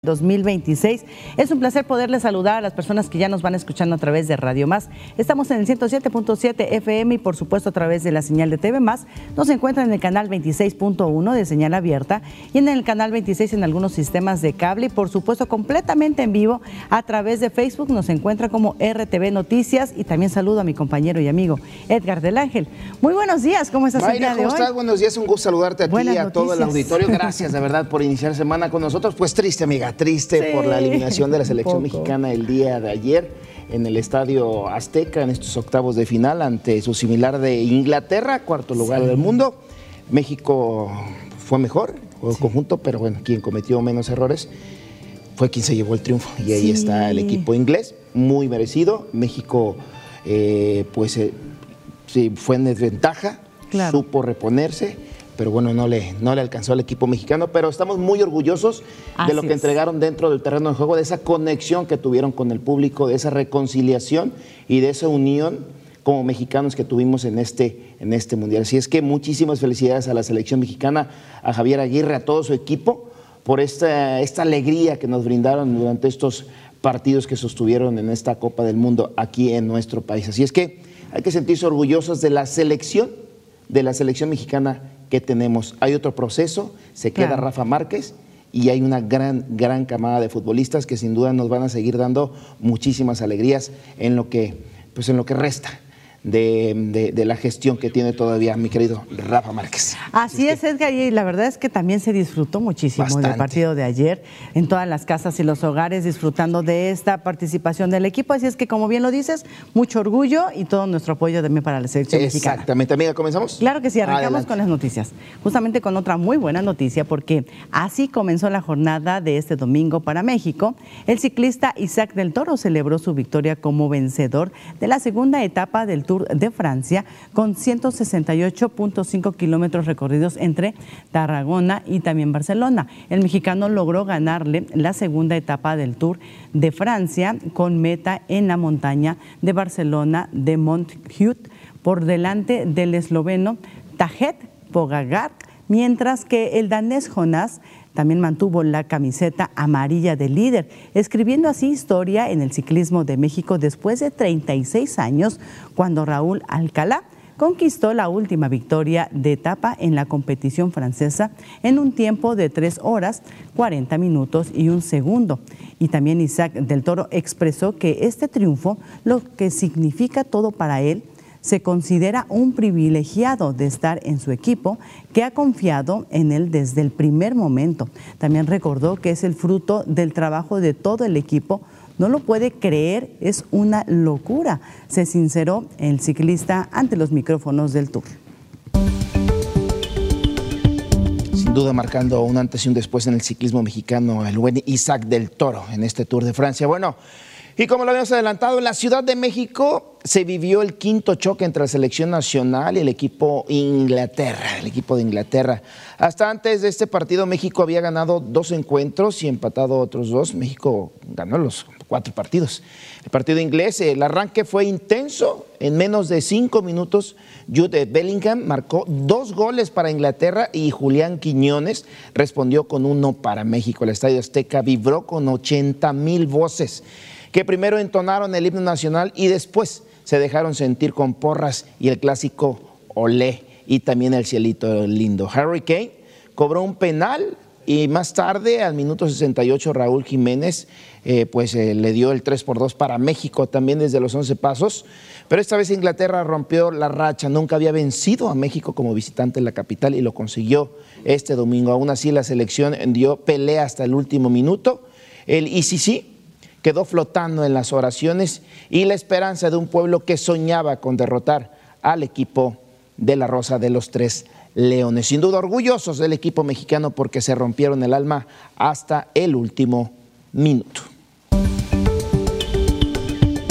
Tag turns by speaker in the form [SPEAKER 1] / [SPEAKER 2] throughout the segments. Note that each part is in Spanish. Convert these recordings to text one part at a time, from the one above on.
[SPEAKER 1] 2026. Es un placer poderles saludar a las personas que ya nos van escuchando a través de Radio Más. Estamos en el 107.7 FM y por supuesto a través de la señal de TV Más. Nos encuentran en el canal 26.1 de señal abierta y en el canal 26 en algunos sistemas de cable y por supuesto completamente en vivo a través de Facebook. Nos encuentra como RTV Noticias y también saludo a mi compañero y amigo Edgar del Ángel. Muy buenos días, ¿cómo estás el día de hoy?
[SPEAKER 2] ¿Cómo estás? Buenos días, un gusto saludarte a ti y a todo el auditorio. Gracias de verdad por iniciar semana con nosotros. Pues triste, amiga. Triste por la eliminación de la selección mexicana el día de ayer en el Estadio Azteca en estos octavos de final ante su similar de Inglaterra, cuarto lugar del mundo. México fue mejor, juego conjunto, pero bueno, quien cometió menos errores fue quien se llevó el triunfo y ahí está el equipo inglés, muy merecido. México fue en desventaja, supo reponerse, pero bueno, no le alcanzó al equipo mexicano, pero estamos muy orgullosos de lo que entregaron dentro del terreno de juego, de esa conexión que tuvieron con el público, de esa reconciliación y de esa unión como mexicanos que tuvimos en este mundial. Así es que muchísimas felicidades a la selección mexicana, a Javier Aguirre, a todo su equipo, por esta alegría que nos brindaron durante estos partidos que sostuvieron en esta Copa del Mundo aquí en nuestro país. Así es que hay que sentirse orgullosos de la selección mexicana que tenemos. Hay otro proceso, se queda Rafa Márquez y hay una gran camada de futbolistas que sin duda nos van a seguir dando muchísimas alegrías en lo que resta de la gestión que tiene todavía mi querido Rafa Márquez.
[SPEAKER 1] Así es, Edgar, y la verdad es que también se disfrutó muchísimo del partido de ayer en todas las casas y los hogares, disfrutando de esta participación del equipo. Así es que, como bien lo dices, mucho orgullo y todo nuestro apoyo también para la selección mexicana.
[SPEAKER 2] Exactamente, amiga, ¿comenzamos?
[SPEAKER 1] Claro que sí, arrancamos con las noticias. Justamente con otra muy buena noticia, porque así comenzó la jornada de este domingo para México. El ciclista Isaac del Toro celebró su victoria como vencedor de la segunda etapa del Tour de Francia, con 168.5 kilómetros recorridos entre Tarragona y también Barcelona. El mexicano logró ganarle la segunda etapa del Tour de Francia con meta en la montaña de Barcelona de Montjuïc por delante del esloveno Tadej Pogačar, mientras que el danés Jonas también mantuvo la camiseta amarilla de líder, escribiendo así historia en el ciclismo de México después de 36 años, cuando Raúl Alcalá conquistó la última victoria de etapa en la competición francesa en un tiempo de 3 horas, 40 minutos y 1 segundo. Y también Isaac del Toro expresó que este triunfo, lo que significa todo para él, se considera un privilegiado de estar en su equipo, que ha confiado en él desde el primer momento. También recordó que es el fruto del trabajo de todo el equipo. No lo puede creer, es una locura, se sinceró el ciclista ante los micrófonos del Tour.
[SPEAKER 2] Sin duda marcando un antes y un después en el ciclismo mexicano, el buen Isaac del Toro en este Tour de Francia. Bueno, y como lo habíamos adelantado, en la Ciudad de México se vivió el quinto choque entre la selección nacional y el equipo de Inglaterra. Hasta antes de este partido, México había ganado 2 encuentros y empatado otros 2. México ganó los 4 partidos. El partido inglés, el arranque fue intenso. En menos de 5 minutos, Jude Bellingham marcó 2 goles para Inglaterra y Julián Quiñones respondió con 1 para México. El Estadio Azteca vibró con 80,000 voces, que primero entonaron el himno nacional y después se dejaron sentir con porras y el clásico olé y también el cielito lindo. Harry Kane cobró un penal y más tarde, al minuto 68, Raúl Jiménez le dio el 3-2 para México también desde los 11 pasos. Pero esta vez Inglaterra rompió la racha, nunca había vencido a México como visitante en la capital y lo consiguió este domingo. Aún así, la selección dio pelea hasta el último minuto. El ICC quedó flotando en las oraciones y la esperanza de un pueblo que soñaba con derrotar al equipo de la Rosa de los 3 Leones. Sin duda orgullosos del equipo mexicano porque se rompieron el alma hasta el último minuto.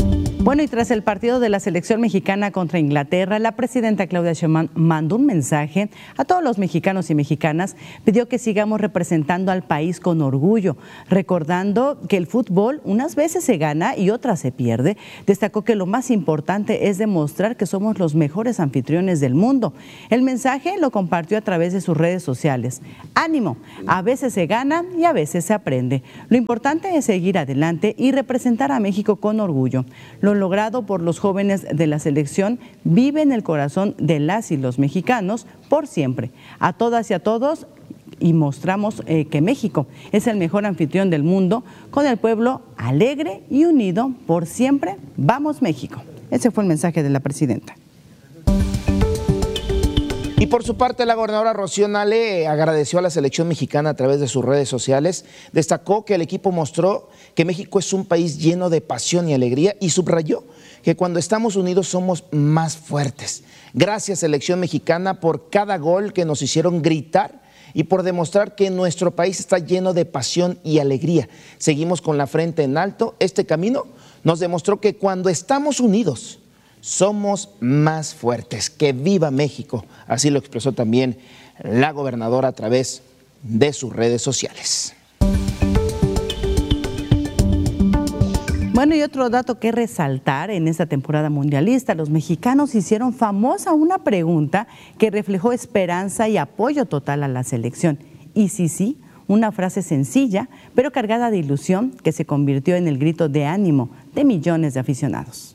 [SPEAKER 1] Bueno, y tras el partido de la selección mexicana contra Inglaterra, la presidenta Claudia Sheinbaum mandó un mensaje a todos los mexicanos y mexicanas, pidió que sigamos representando al país con orgullo, recordando que el fútbol unas veces se gana y otras se pierde. Destacó que lo más importante es demostrar que somos los mejores anfitriones del mundo. El mensaje lo compartió a través de sus redes sociales. Ánimo, a veces se gana y a veces se aprende. Lo importante es seguir adelante y representar a México con orgullo. Lo logrado por los jóvenes de la selección vive en el corazón de las y los mexicanos por siempre. A todas y a todos, y mostramos que México es el mejor anfitrión del mundo, con el pueblo alegre y unido por siempre. ¡Vamos México! Ese fue el mensaje de la presidenta.
[SPEAKER 2] Y por su parte, la gobernadora Rocío Nale agradeció a la selección mexicana a través de sus redes sociales. Destacó que el equipo mostró que México es un país lleno de pasión y alegría y subrayó que cuando estamos unidos somos más fuertes. Gracias, selección mexicana, por cada gol que nos hicieron gritar y por demostrar que nuestro país está lleno de pasión y alegría. Seguimos con la frente en alto. Este camino nos demostró que cuando estamos unidos somos más fuertes. ¡Que viva México! Así lo expresó también la gobernadora a través de sus redes sociales.
[SPEAKER 1] Bueno, y otro dato que resaltar en esta temporada mundialista, los mexicanos hicieron famosa una pregunta que reflejó esperanza y apoyo total a la selección. Y sí, una frase sencilla, pero cargada de ilusión que se convirtió en el grito de ánimo de millones de aficionados.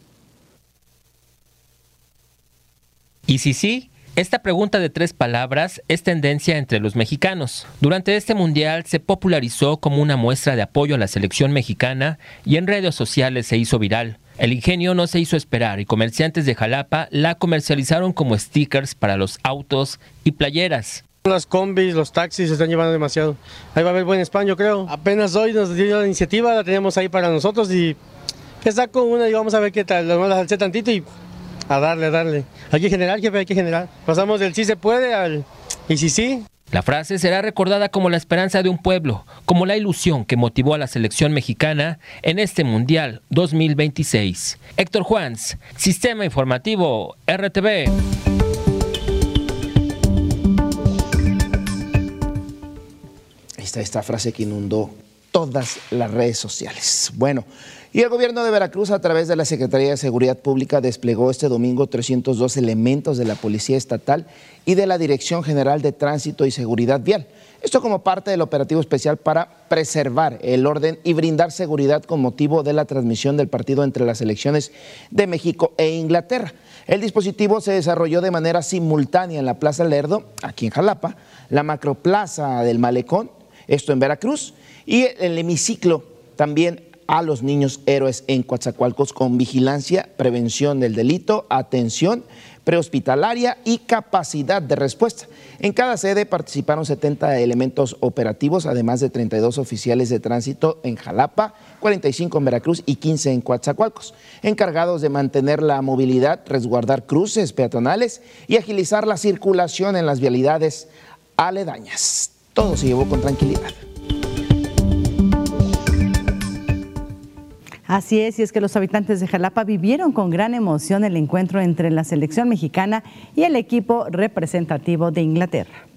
[SPEAKER 3] Y sí, esta pregunta de 3 palabras es tendencia entre los mexicanos. Durante este mundial se popularizó como una muestra de apoyo a la selección mexicana y en redes sociales se hizo viral. El ingenio no se hizo esperar y comerciantes de Jalapa la comercializaron como stickers para los autos y playeras.
[SPEAKER 4] Las combis, los taxis se están llevando demasiado. Ahí va a haber buen spam, yo creo. Apenas hoy nos dio la iniciativa, la teníamos ahí para nosotros y saco una y vamos a ver qué tal. Las alcé tantito y a darle. Hay que generar, jefe, hay que generar. Pasamos del sí se puede al y sí.
[SPEAKER 3] La frase será recordada como la esperanza de un pueblo, como la ilusión que motivó a la selección mexicana en este Mundial 2026. Héctor Juans, Sistema Informativo RTV.
[SPEAKER 2] Ahí está esta frase que inundó todas las redes sociales. Bueno, y el gobierno de Veracruz, a través de la Secretaría de Seguridad Pública, desplegó este domingo 302 elementos de la Policía Estatal y de la Dirección General de Tránsito y Seguridad Vial. Esto como parte del operativo especial para preservar el orden y brindar seguridad con motivo de la transmisión del partido entre las selecciones de México e Inglaterra. El dispositivo se desarrolló de manera simultánea en la Plaza Lerdo, aquí en Jalapa, la Macroplaza del Malecón, esto en Veracruz, y el hemiciclo también a los niños héroes en Coatzacoalcos, con vigilancia, prevención del delito, atención prehospitalaria y capacidad de respuesta. En cada sede participaron 70 elementos operativos, además de 32 oficiales de tránsito en Jalapa, 45 en Veracruz y 15 en Coatzacoalcos, encargados de mantener la movilidad, resguardar cruces peatonales y agilizar la circulación en las vialidades aledañas. Todo se llevó con tranquilidad.
[SPEAKER 1] Así es, y es que los habitantes de Jalapa vivieron con gran emoción el encuentro entre la selección mexicana y el equipo representativo de Inglaterra.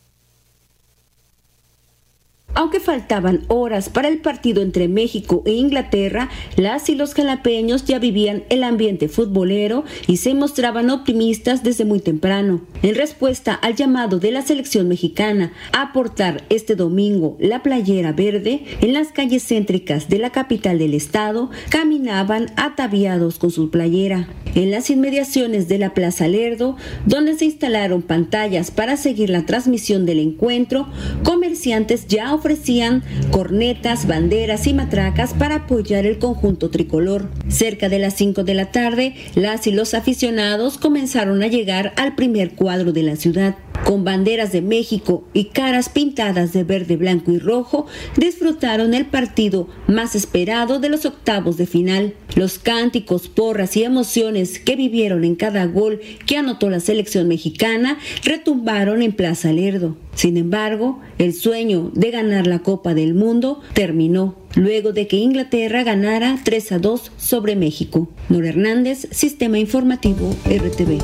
[SPEAKER 5] Aunque faltaban horas para el partido entre México e Inglaterra, las y los jalapeños ya vivían el ambiente futbolero y se mostraban optimistas desde muy temprano. En respuesta al llamado de la selección mexicana a portar este domingo la playera verde, en las calles céntricas de la capital del estado caminaban ataviados con su playera. En las inmediaciones de la Plaza Lerdo, donde se instalaron pantallas para seguir la transmisión del encuentro, comerciantes ya ofrecían cornetas, banderas y matracas para apoyar el conjunto tricolor. Cerca de las 5 de la tarde, las y los aficionados comenzaron a llegar al primer cuadro de la ciudad. Con banderas de México y caras pintadas de verde, blanco y rojo, disfrutaron el partido más esperado de los octavos de final. Los cánticos, porras y emociones que vivieron en cada gol que anotó la selección mexicana retumbaron en Plaza Lerdo. Sin embargo, el sueño de ganar la Copa del Mundo terminó luego de que Inglaterra ganara 3-2 sobre México. Nora Hernández, Sistema Informativo RTV.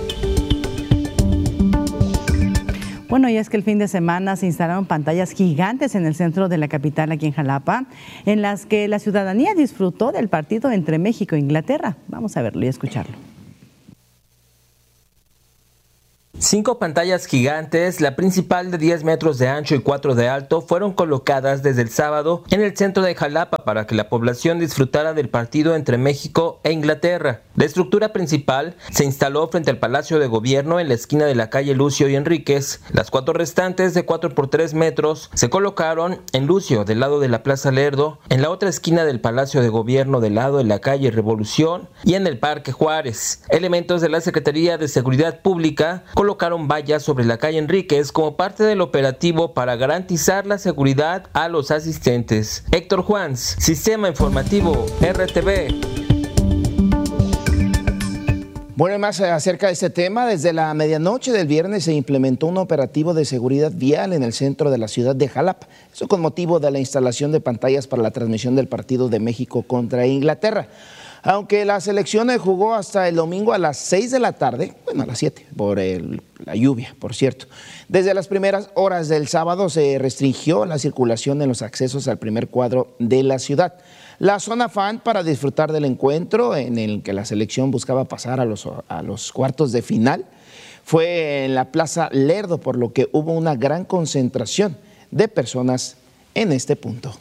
[SPEAKER 1] Bueno, y es que el fin de semana se instalaron pantallas gigantes en el centro de la capital, aquí en Jalapa, en las que la ciudadanía disfrutó del partido entre México e Inglaterra. Vamos a verlo y escucharlo.
[SPEAKER 3] 5 pantallas gigantes, la principal de 10 metros de ancho y 4 de alto, fueron colocadas desde el sábado en el centro de Jalapa para que la población disfrutara del partido entre México e Inglaterra. La estructura principal se instaló frente al Palacio de Gobierno en la esquina de la calle Lucio y Enríquez. Las 4 restantes de 4 por 3 metros se colocaron en Lucio del lado de la Plaza Lerdo, en la otra esquina del Palacio de Gobierno del lado de la calle Revolución y en el Parque Juárez. Elementos de la Secretaría de Seguridad Pública colocaron vallas sobre la calle Enríquez como parte del operativo para garantizar la seguridad a los asistentes. Héctor Juans, Sistema Informativo RTV.
[SPEAKER 2] Bueno, y más acerca de este tema, desde la medianoche del viernes se implementó un operativo de seguridad vial en el centro de la ciudad de Jalapa. Eso con motivo de la instalación de pantallas para la transmisión del partido de México contra Inglaterra. Aunque la selección jugó hasta el domingo a las 6 de la tarde, bueno, a las 7, por la lluvia, por cierto. Desde las primeras horas del sábado se restringió la circulación en los accesos al primer cuadro de la ciudad. La zona fan para disfrutar del encuentro en el que la selección buscaba pasar a los cuartos de final fue en la Plaza Lerdo, por lo que hubo una gran concentración de personas en este punto.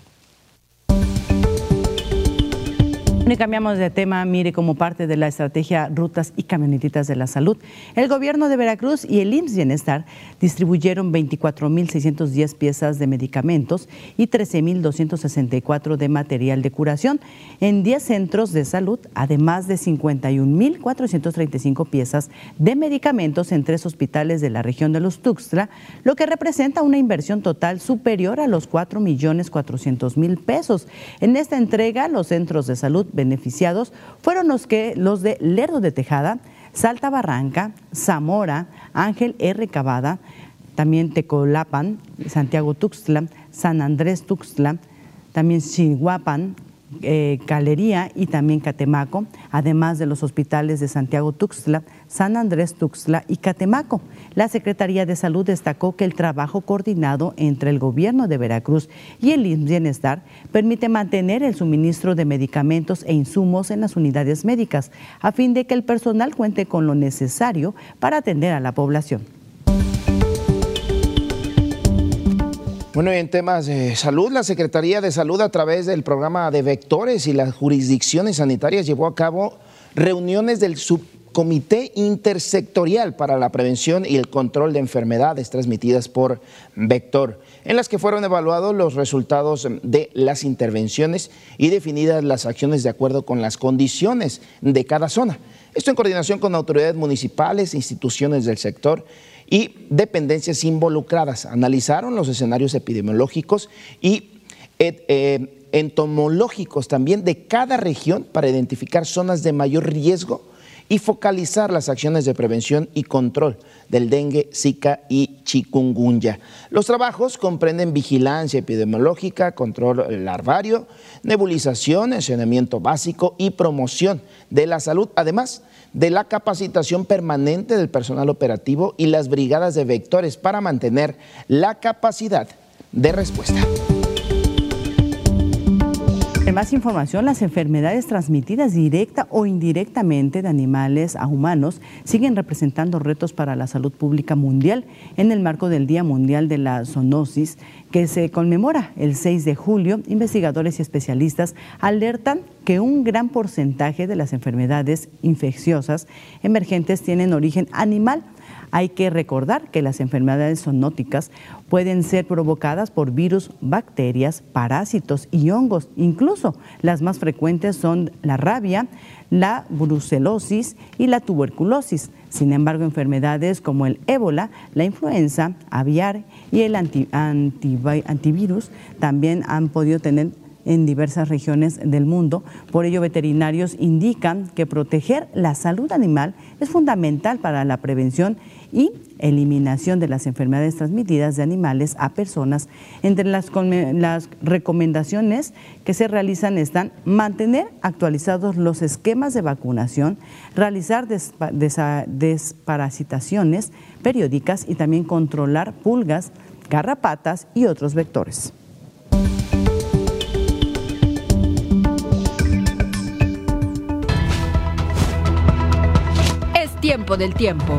[SPEAKER 1] Y cambiamos de tema, mire, como parte de la estrategia Rutas y Camionetitas de la Salud, el gobierno de Veracruz y el IMSS Bienestar distribuyeron 24.610 piezas de medicamentos y 13.264 de material de curación en 10 centros de salud, además de 51.435 piezas de medicamentos en 3 hospitales de la región de los Tuxtla, lo que representa una inversión total superior a los 4.400.000 pesos. En esta entrega, los centros de salud beneficiados fueron los de Lerdo de Tejada, Salta Barranca, Zamora, Ángel R. Cavada, también Tecolapan, Santiago Tuxtla, San Andrés Tuxtla, también Chihuapan, Galería y también Catemaco, además de los hospitales de Santiago Tuxtla, San Andrés Tuxtla y Catemaco. La Secretaría de Salud destacó que el trabajo coordinado entre el gobierno de Veracruz y el IMSS Bienestar permite mantener el suministro de medicamentos e insumos en las unidades médicas, a fin de que el personal cuente con lo necesario para atender a la población.
[SPEAKER 2] Bueno, y en temas de salud, la Secretaría de Salud, a través del programa de vectores y las jurisdicciones sanitarias, llevó a cabo reuniones del Subcomité Intersectorial para la Prevención y el Control de Enfermedades transmitidas por vector, en las que fueron evaluados los resultados de las intervenciones y definidas las acciones de acuerdo con las condiciones de cada zona. Esto en coordinación con autoridades municipales, instituciones del sector y dependencias involucradas. Analizaron los escenarios epidemiológicos y entomológicos también de cada región para identificar zonas de mayor riesgo y focalizar las acciones de prevención y control del dengue, zika y chikungunya. Los trabajos comprenden vigilancia epidemiológica, control larvario, nebulización, saneamiento básico y promoción de la salud, además de la capacitación permanente del personal operativo y las brigadas de vectores para mantener la capacidad de respuesta.
[SPEAKER 1] En más información, las enfermedades transmitidas directa o indirectamente de animales a humanos siguen representando retos para la salud pública mundial en el marco del Día Mundial de la Zoonosis, que se conmemora el 6 de julio. Investigadores y especialistas alertan que un gran porcentaje de las enfermedades infecciosas emergentes tienen origen animal. Hay que recordar que las enfermedades zoonóticas pueden ser provocadas por virus, bacterias, parásitos y hongos, incluso incluso. Las más frecuentes son la rabia, la brucelosis y la tuberculosis. Sin embargo, enfermedades como el ébola, la influenza aviar y el antivirus también han podido tener en diversas regiones del mundo. Por ello, veterinarios indican que proteger la salud animal es fundamental para la prevención y eliminación de las enfermedades transmitidas de animales a personas. Entre las recomendaciones que se realizan están mantener actualizados los esquemas de vacunación, realizar desparasitaciones periódicas y también controlar pulgas, garrapatas y otros vectores.
[SPEAKER 6] Es tiempo del tiempo.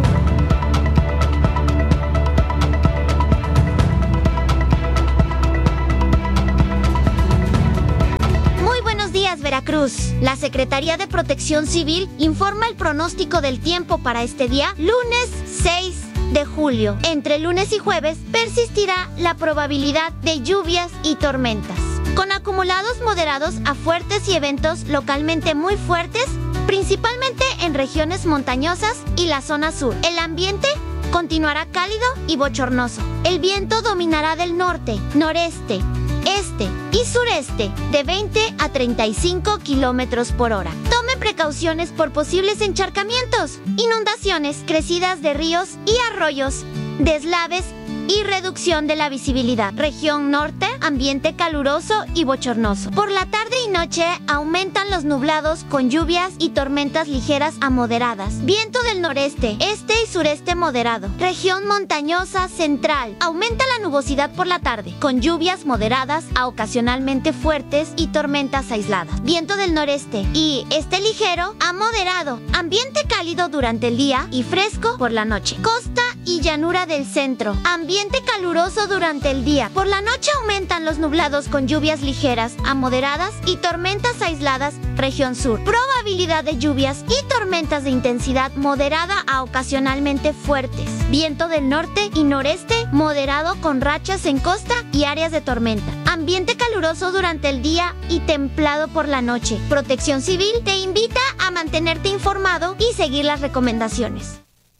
[SPEAKER 7] Veracruz. La Secretaría de Protección Civil informa el pronóstico del tiempo para este día, lunes 6 de julio. Entre lunes y jueves persistirá la probabilidad de lluvias y tormentas, con acumulados moderados a fuertes y eventos localmente muy fuertes, principalmente en regiones montañosas y la zona sur. El ambiente continuará cálido y bochornoso. El viento dominará del norte, noreste, este y sureste de 20 a 35 kilómetros por hora. Tome precauciones por posibles encharcamientos, inundaciones, crecidas de ríos y arroyos, deslaves y reducción de la visibilidad. Región norte, ambiente caluroso y bochornoso. Por la tarde y noche aumentan los nublados con lluvias y tormentas ligeras a moderadas. Viento del noreste, este y sureste moderado. Región montañosa central. Aumenta la nubosidad por la tarde, con lluvias moderadas a ocasionalmente fuertes y tormentas aisladas. Viento del noreste y este ligero a moderado. Ambiente cálido durante el día y fresco por la noche. Costa y llanura del centro. Ambiente caluroso durante el día. Por la noche aumentan los nublados con lluvias ligeras a moderadas y tormentas aisladas, región sur. Probabilidad de lluvias y tormentas de intensidad moderada a ocasionalmente fuertes. Viento del norte y noreste moderado con rachas en costa y áreas de tormenta. Ambiente caluroso durante el día y templado por la noche. Protección Civil te invita a mantenerte informado y seguir las recomendaciones.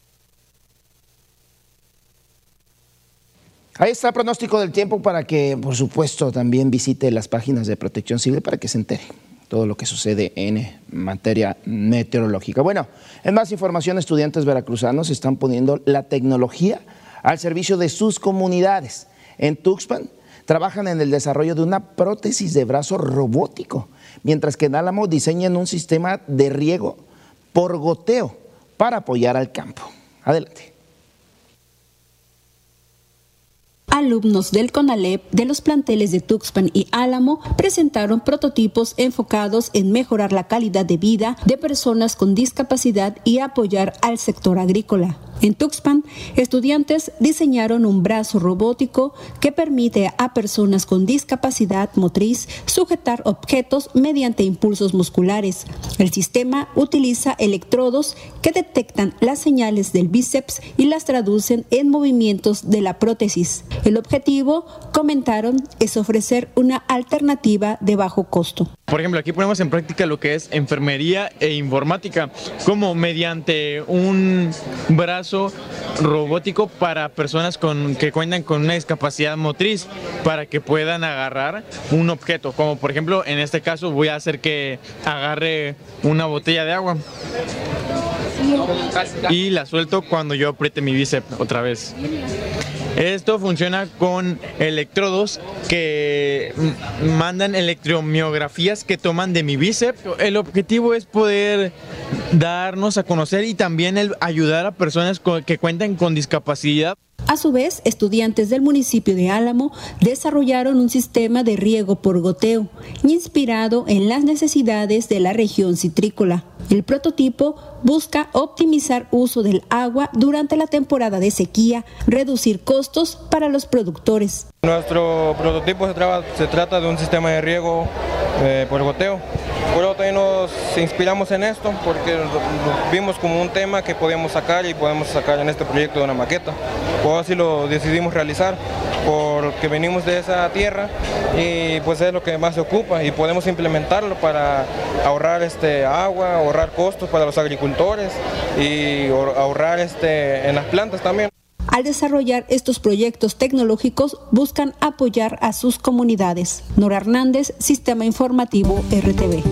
[SPEAKER 2] Ahí está el pronóstico del tiempo para que, por supuesto, también visite las páginas de Protección Civil para que se entere todo lo que sucede en materia meteorológica. Bueno, en más información, estudiantes veracruzanos están poniendo la tecnología al servicio de sus comunidades. En Tuxpan trabajan en el desarrollo de una prótesis de brazo robótico, mientras que en Álamo diseñan un sistema de riego por goteo para apoyar al campo. Adelante.
[SPEAKER 5] Alumnos del CONALEP de los planteles de Tuxpan y Álamo presentaron prototipos enfocados en mejorar la calidad de vida de personas con discapacidad y apoyar al sector agrícola. En Tuxpan, estudiantes diseñaron un brazo robótico que permite a personas con discapacidad motriz sujetar objetos mediante impulsos musculares. El sistema utiliza electrodos que detectan las señales del bíceps y las traducen en movimientos de la prótesis. El objetivo, comentaron, es ofrecer una alternativa de bajo costo.
[SPEAKER 8] Por ejemplo, aquí ponemos en práctica lo que es enfermería e informática, como mediante un brazo robótico para personas que cuentan con una discapacidad motriz, para que puedan agarrar un objeto, como por ejemplo en este caso voy a hacer que agarre una botella de agua y la suelto cuando yo apriete mi bíceps otra vez. Esto funciona con electrodos que mandan electromiografías que toman de mi bíceps. El objetivo es poder darnos a conocer y también ayudar a personas que cuentan con discapacidad.
[SPEAKER 5] A su vez, estudiantes del municipio de Álamo desarrollaron un sistema de riego por goteo, inspirado en las necesidades de la región citrícola. El prototipo busca optimizar uso del agua durante la temporada de sequía, reducir costos para los productores.
[SPEAKER 9] Nuestro prototipo se trata de un sistema de riego por goteo. Por eso también nos inspiramos en esto porque vimos como un tema que podíamos sacar y podemos sacar en este proyecto de una maqueta. o así lo decidimos realizar, porque venimos de esa tierra y pues es lo que más se ocupa y podemos implementarlo para ahorrar agua, ahorrar costos para los agricultores y ahorrar en las plantas también.
[SPEAKER 5] Al desarrollar estos proyectos tecnológicos, buscan apoyar a sus comunidades. Nora Hernández, Sistema Informativo RTV.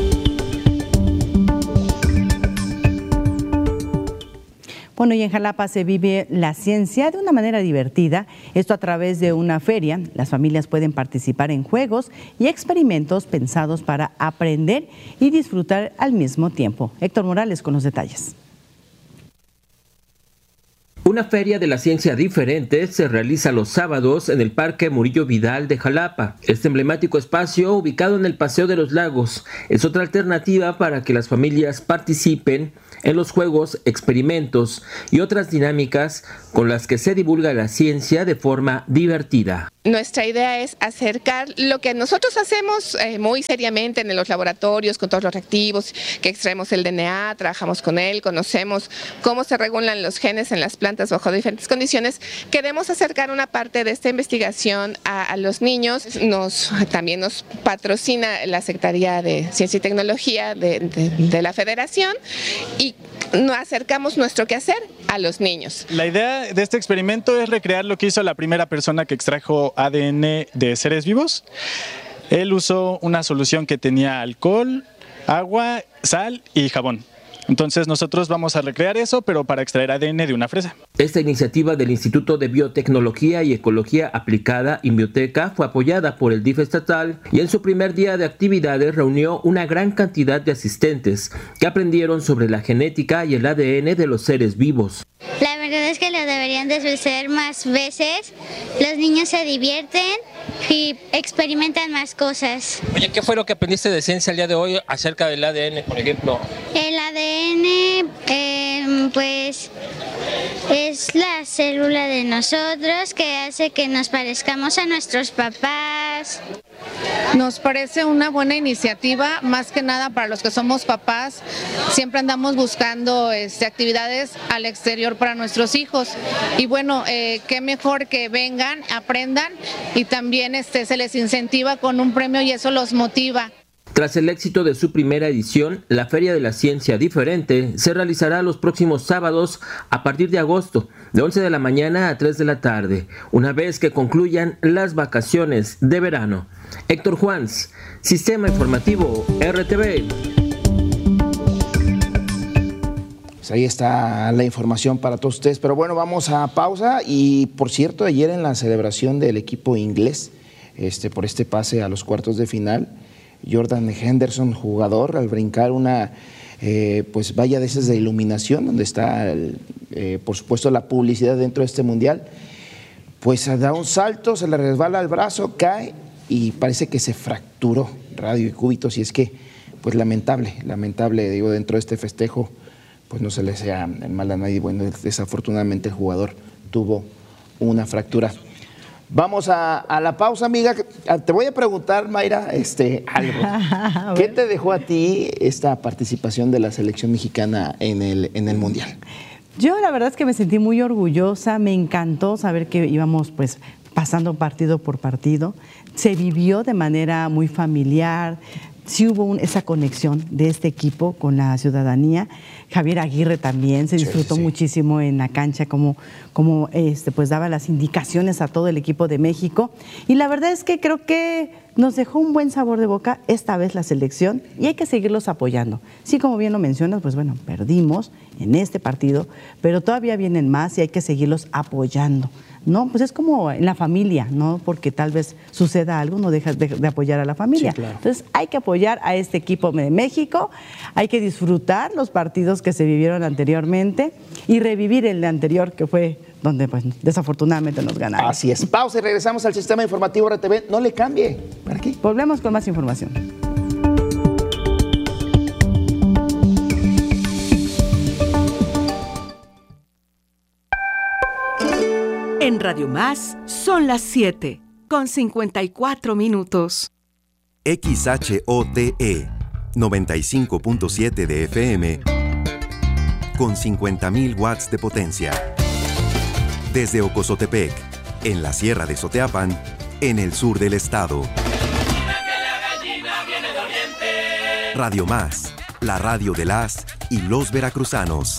[SPEAKER 1] Bueno, y en Jalapa se vive la ciencia de una manera divertida, esto a través de una feria. Las familias pueden participar en juegos y experimentos pensados para aprender y disfrutar al mismo tiempo. Héctor Morales con los detalles.
[SPEAKER 3] Una feria de la ciencia diferente se realiza los sábados en el Parque Murillo Vidal de Jalapa. Este emblemático espacio, ubicado en el Paseo de los Lagos, es otra alternativa para que las familias participen en los juegos, experimentos y otras dinámicas con las que se divulga la ciencia de forma divertida.
[SPEAKER 6] Nuestra idea es acercar lo que nosotros hacemos muy seriamente en los laboratorios con todos los reactivos, que extraemos el DNA, trabajamos con él, conocemos cómo se regulan los genes en las plantas bajo diferentes condiciones. Queremos acercar una parte de esta investigación a los niños. También nos patrocina la Secretaría de Ciencia y Tecnología de la Federación y nos acercamos nuestro quehacer a los niños.
[SPEAKER 10] La idea de este experimento es recrear lo que hizo la primera persona que extrajo ADN de seres vivos. Él usó una solución que tenía alcohol, agua, sal y jabón. Entonces nosotros vamos a recrear eso, pero para extraer ADN de una fresa.
[SPEAKER 3] Esta iniciativa del Instituto de Biotecnología y Ecología Aplicada, Inbioteca, fue apoyada por el DIF estatal y en su primer día de actividades reunió una gran cantidad de asistentes que aprendieron sobre la genética y el ADN de los seres vivos.
[SPEAKER 11] La verdad es que lo deberían de hacer más veces. Los niños se divierten y experimentan más cosas.
[SPEAKER 3] Oye, ¿qué fue lo que aprendiste de ciencia el día de hoy acerca del ADN, por ejemplo?
[SPEAKER 11] El ADN, pues, es la célula de nosotros que hace que nos parezcamos a nuestros papás.
[SPEAKER 12] Nos parece una buena iniciativa, más que nada para los que somos papás. Siempre andamos buscando actividades al exterior para nuestros hijos. Y bueno, qué mejor que vengan, aprendan y también se les incentiva con un premio y eso los motiva.
[SPEAKER 3] Tras el éxito de su primera edición, la Feria de la Ciencia Diferente se realizará los próximos sábados a partir de agosto, de 11 de la mañana a 3 de la tarde, una vez que concluyan las vacaciones de verano. Héctor Juans, Sistema Informativo RTV.
[SPEAKER 2] Pues ahí está la información para todos ustedes, pero bueno, vamos a pausa. Y por cierto, ayer en la celebración del equipo inglés, por este pase a los cuartos de final, Jordan Henderson, jugador, al brincar una pues valla de esas de iluminación, donde está por supuesto la publicidad dentro de este mundial, pues da un salto, se le resbala el brazo, cae y parece que se fracturó radio y cúbitos. Y es que, pues lamentable, digo, dentro de este festejo, pues no se le sea el mal a nadie. Bueno, desafortunadamente el jugador tuvo una fractura. Vamos a la pausa, amiga. Te voy a preguntar, Mayra, algo. ¿Qué te dejó a ti esta participación de la selección mexicana en el Mundial?
[SPEAKER 1] Yo la verdad es que me sentí muy orgullosa, me encantó saber que íbamos pues pasando partido por partido. Se vivió de manera muy familiar. Sí hubo esa conexión de este equipo con la ciudadanía. Javier Aguirre también se disfrutó muchísimo en la cancha, como pues daba las indicaciones a todo el equipo de México. Y la verdad es que creo que nos dejó un buen sabor de boca esta vez la selección y hay que seguirlos apoyando. Sí, como bien lo mencionas, pues bueno, perdimos en este partido, pero todavía vienen más y hay que seguirlos apoyando. No, pues es como en la familia, ¿no? Porque tal vez suceda algo, no dejas de apoyar a la familia. Sí, claro. Entonces hay que apoyar a este equipo de México, hay que disfrutar los partidos que se vivieron anteriormente y revivir el anterior que fue donde pues desafortunadamente nos ganaron.
[SPEAKER 2] Así es. Pausa y regresamos al Sistema Informativo RTV. No le cambie. ¿Para qué?
[SPEAKER 1] Volvemos con más información.
[SPEAKER 13] En Radio Más son las 7:54.
[SPEAKER 14] XHOTE 95.7 de FM con 50,000 watts de potencia. desde Ocozotepec, en la Sierra de Soteapan, en el sur del estado. Radio Más, la radio de las y los veracruzanos.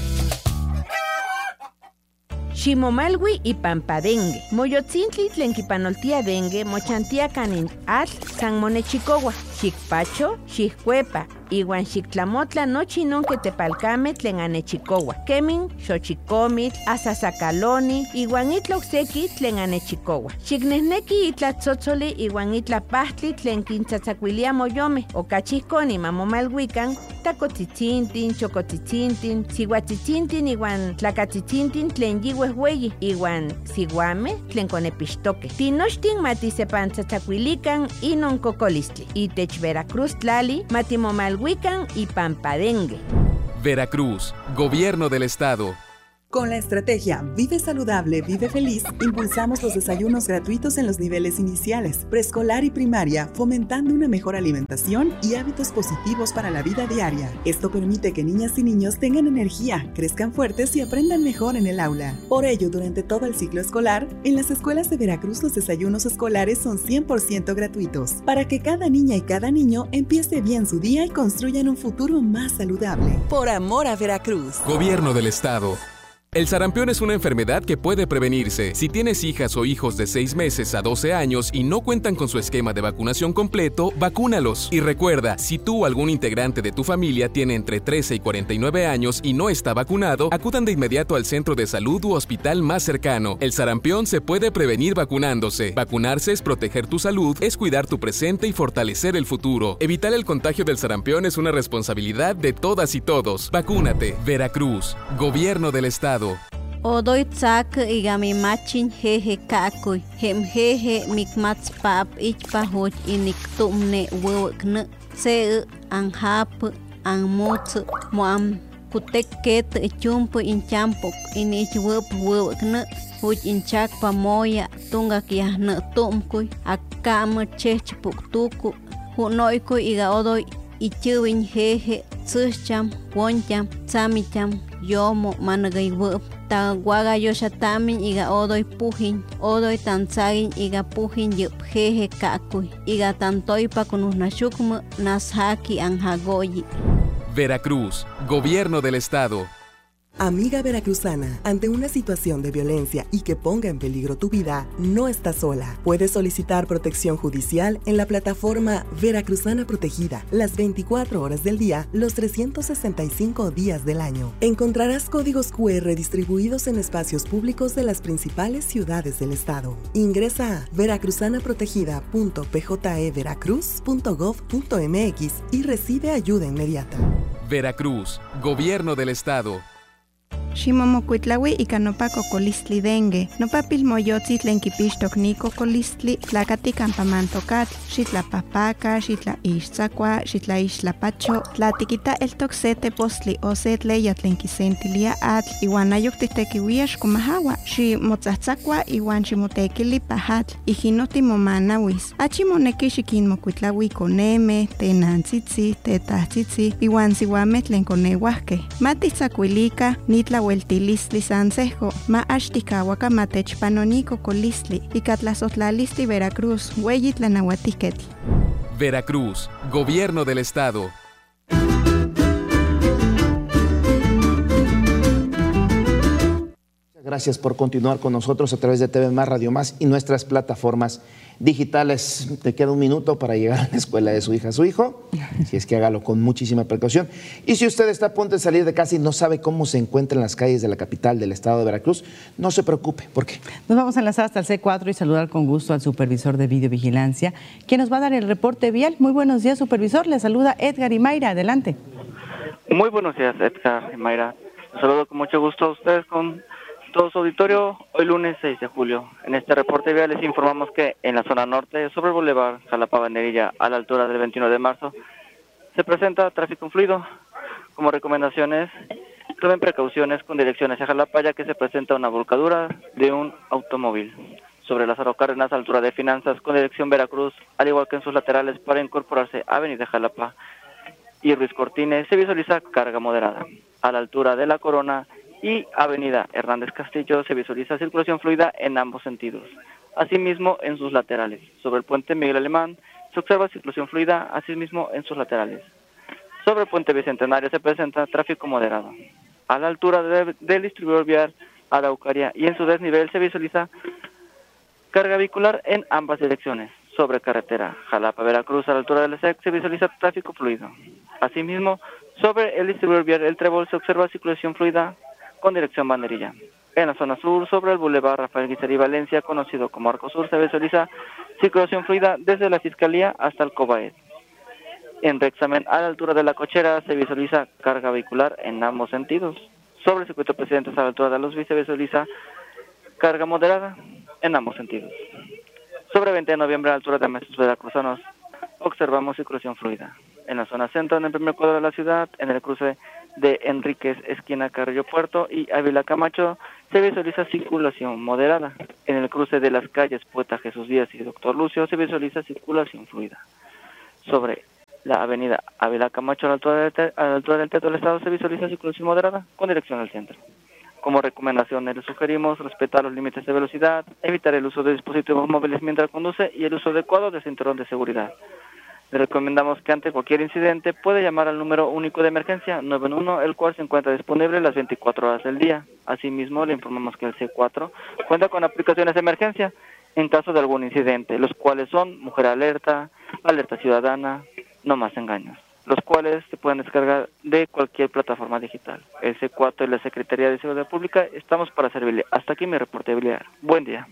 [SPEAKER 15] Ximomalwi y Pampadengue. Moyotzintli tlenquipanoltia dengue, mochantia canin atl, san monechicowa, xicpacho, xiccuepa, iwan xictlamotla nochi nonque tepalcame tlen anechicowa. Kemin, xochicomitl, asasacaloni, iwan itla ocseki tlen anechicowa. Xicnehneki itla tzotzoli, iwan itla pahtli tlen quintzatzacuilia moyome, ocachihconi mamomalhuican, tacotzitzinthin, chocotzitzinthin, sihuatzitzinthin, iwan tlacatzitzintin tlen yihuehueyi, iwan siguame tlen conepixtoque. Tinochtin matisepantzatzacuilican inon cocolistli. Itech Veracruz tlali matimomalhuican y Pampadengue.
[SPEAKER 16] Veracruz, Gobierno del Estado.
[SPEAKER 17] Con la estrategia Vive Saludable, Vive Feliz, impulsamos los desayunos gratuitos en los niveles iniciales, preescolar y primaria, fomentando una mejor alimentación y hábitos positivos para la vida diaria. Esto permite que niñas y niños tengan energía, crezcan fuertes y aprendan mejor en el aula. Por ello, durante todo el ciclo escolar, en las escuelas de Veracruz los desayunos escolares son 100% gratuitos, para que cada niña y cada niño empiece bien su día y construyan un futuro más saludable.
[SPEAKER 13] Por amor a Veracruz.
[SPEAKER 16] Gobierno del Estado. El sarampión es una enfermedad que puede prevenirse. Si tienes hijas o hijos de 6 meses a 12 años y no cuentan con su esquema de vacunación completo, vacúnalos. Y recuerda, si tú o algún integrante de tu familia tiene entre 13 y 49 años y no está vacunado, acudan de inmediato al centro de salud u hospital más cercano. El sarampión se puede prevenir vacunándose. Vacunarse es proteger tu salud, es cuidar tu presente y fortalecer el futuro. Evitar el contagio del sarampión es una responsabilidad de todas y todos. Vacúnate. Veracruz, Gobierno del Estado.
[SPEAKER 18] Odoy tsak igami machin jeje kakuy hem jeje mikmats pap ichpahuch iniktumne wewekne se anhap anmuts moam kutekket chumpu inchampok inich wewekne huch inchak pamoya tungak yahne tumkuy akam chechpuktuku hunoykuy iga odoy ichuwin jeje tsucham woncham tsamicham yomo managay wep ta guaga yoshatamin iga odoy pujin odoy tanzagin iga pujin yup jeje kakuy iga tantoy pa kunusnashukmu nashaki anjagoyi.
[SPEAKER 16] Veracruz, Gobierno del Estado.
[SPEAKER 17] Amiga veracruzana, ante una situación de violencia y que ponga en peligro tu vida, no estás sola. Puedes solicitar protección judicial en la plataforma Veracruzana Protegida, las 24 horas del día, los 365 días del año. Encontrarás códigos QR distribuidos en espacios públicos de las principales ciudades del estado. Ingresa a veracruzanaprotegida.pjeveracruz.gov.mx y recibe ayuda inmediata.
[SPEAKER 16] Veracruz, Gobierno del Estado.
[SPEAKER 19] Ximomocuitlaui ika nopa cocolistli dengue, nopa pilmoyotzi tlen kipixtok ni cocolistli, tlakati campamantokatl, xitlapahpaka, xitlaixtzakua, xitlaixtlapacho, tlatikita eltok se tepostli o se tleya tlen kisentilia atl, iwan ayok titekiuia xkomahawa, ximotzatzakua iwan ximotekili pahatl, ijinoti momanawis. Achi moneki xikinmocuitlaui koneme, tenantzitzi, tetahtzitzi, iwan siwame tlen koneuahke. Matitzakuilika, nitla Hueltilistli Sansejo, ma Ashtikawaka Matechpanonico Colistli, y Catlazotlalisti Veracruz, Hueyitlanauatiquetl.
[SPEAKER 16] Veracruz, Gobierno del Estado.
[SPEAKER 2] Gracias por continuar con nosotros a través de TV Más, Radio Más y nuestras plataformas digitales. Te queda un minuto para llegar a la escuela de su hija, su hijo, si es que hágalo con muchísima precaución. Y si usted está a punto de salir de casa y no sabe cómo se encuentra en las calles de la capital del estado de Veracruz, no se preocupe. ¿Por qué?
[SPEAKER 1] Nos vamos a enlazar hasta el C4 y saludar con gusto al supervisor de videovigilancia, quien nos va a dar el reporte vial. Muy buenos días, supervisor. Le saluda Edgar y Mayra. Adelante.
[SPEAKER 20] Muy buenos días, Edgar y Mayra. Les saludo con mucho gusto a ustedes con todo su auditorio, hoy lunes 6 de julio. En este reporte vial les informamos que en la zona norte, sobre el Boulevard Jalapa-Banderilla, a la altura del 21 de marzo, se presenta tráfico fluido. Como recomendaciones, tomen precauciones con dirección hacia Jalapa, ya que se presenta una volcadura de un automóvil. Sobre Lázaro Cárdenas, a altura de Finanzas, con dirección Veracruz, al igual que en sus laterales para incorporarse a Avenida Jalapa y Ruiz Cortines, se visualiza carga moderada. A la altura de La Corona y avenida Hernández Castillo se visualiza circulación fluida en ambos sentidos. Asimismo, en sus laterales. Sobre el puente Miguel Alemán se observa circulación fluida, asimismo en sus laterales. Sobre el puente Bicentenario se presenta tráfico moderado. A la altura del distribuidor vial Araucaria y en su desnivel se visualiza carga vehicular en ambas direcciones. Sobre carretera Jalapa-Veracruz a la altura del SEC se visualiza tráfico fluido. Asimismo, sobre el distribuidor vial El Trébol se observa circulación fluida con dirección Banderilla. En la zona sur, sobre el bulevar Rafael Guizar Valencia, conocido como Arco Sur, se visualiza circulación fluida desde la Fiscalía hasta el Cobaed. En Rexamen, a la altura de la Cochera, se visualiza carga vehicular en ambos sentidos. Sobre el circuito Presidentes, a la altura de Los Luis, se visualiza carga moderada en ambos sentidos. Sobre 20 de noviembre, a la altura de Maestros Veracruzanos, observamos circulación fluida. En la zona centro, en el primer cuadro de la ciudad, en el cruce de Enríquez, esquina Carrillo Puerto y Ávila Camacho, se visualiza circulación moderada. En el cruce de las calles Poeta Jesús Díaz y Doctor Lucio se visualiza circulación fluida. Sobre la avenida Ávila Camacho, a la altura del Teatro del Estado, se visualiza circulación moderada con dirección al centro. Como recomendación, les sugerimos respetar los límites de velocidad, evitar el uso de dispositivos móviles mientras conduce y el uso adecuado de cinturón de seguridad. Le recomendamos que ante cualquier incidente puede llamar al número único de emergencia 911, el cual se encuentra disponible las 24 horas del día. Asimismo, le informamos que el C4 cuenta con aplicaciones de emergencia en caso de algún incidente, los cuales son Mujer Alerta, Alerta Ciudadana, No Más Engaños, los cuales se pueden descargar de cualquier plataforma digital. El C4 y la Secretaría de Seguridad Pública estamos para servirle. Hasta aquí mi reporte. Buen día.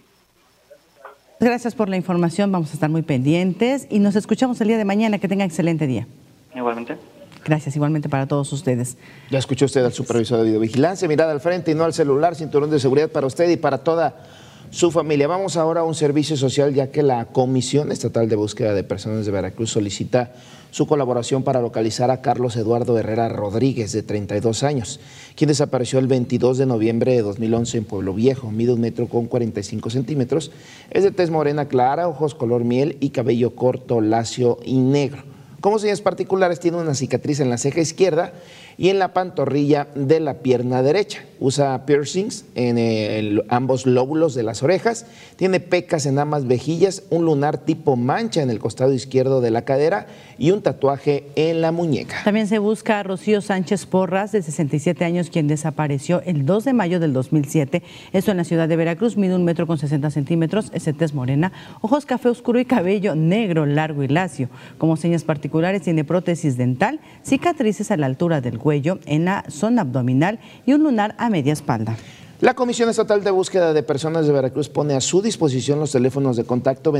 [SPEAKER 1] Gracias por la información, vamos a estar muy pendientes y nos escuchamos el día de mañana. Que tenga excelente día.
[SPEAKER 20] Igualmente.
[SPEAKER 1] Gracias, igualmente para todos ustedes.
[SPEAKER 2] Ya escuchó usted al supervisor de videovigilancia, mirada al frente y no al celular, cinturón de seguridad para usted y para toda su familia. Vamos ahora a un servicio social, ya que la Comisión Estatal de Búsqueda de Personas de Veracruz solicita su colaboración para localizar a Carlos Eduardo Herrera Rodríguez, de 32 años, quien desapareció el 22 de noviembre de 2011 en Pueblo Viejo. Mide 1 metro con 45 centímetros, es de tez morena clara, ojos color miel y cabello corto, lacio y negro. Como señas particulares, tiene una cicatriz en la ceja izquierda y en la pantorrilla de la pierna derecha. Usa piercings en ambos lóbulos de las orejas, tiene pecas en ambas mejillas, un lunar tipo mancha en el costado izquierdo de la cadera y un tatuaje en la muñeca.
[SPEAKER 1] También se busca a Rocío Sánchez Porras, de 67 años, quien desapareció el 2 de mayo del 2007. Esto en la ciudad de Veracruz. Mide 1 metro con 60 centímetros, es de tez morena, ojos café oscuro y cabello negro, largo y lacio. Como señas particulares, tiene prótesis dental, cicatrices a la altura del cuello, en la zona abdominal y un lunar a media espalda.
[SPEAKER 2] La Comisión Estatal de Búsqueda de Personas de Veracruz pone a su disposición los teléfonos de contacto